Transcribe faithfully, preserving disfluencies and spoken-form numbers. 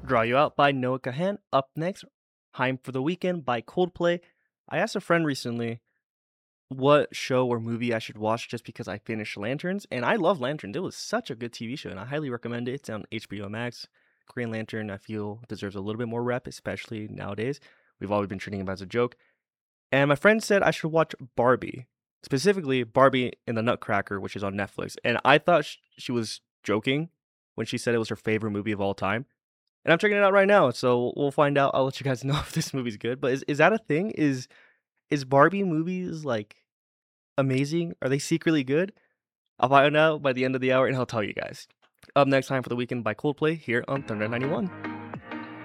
Draw You Out by Noah Kahan. Up next, Time for the Weekend by Coldplay. I asked a friend recently what show or movie I should watch just because I finished Lanterns, and I love Lanterns. It was such a good T V show, and I highly recommend it. It's on H B O Max. Green Lantern, I feel, deserves a little bit more rep, especially nowadays. We've always been treating him as a joke. And my friend said I should watch Barbie, specifically Barbie in the Nutcracker, which is on Netflix. And I thought sh- she was joking when she said it was her favorite movie of all time. And I'm checking it out right now, so we'll find out. I'll let you guys know if this movie's good. But is is that a thing? Is is Barbie movies like amazing? Are they secretly good? I'll find out by the end of the hour, and I'll tell you guys. Up next, Time for the Weekend by Coldplay here on Thunder ninety-one.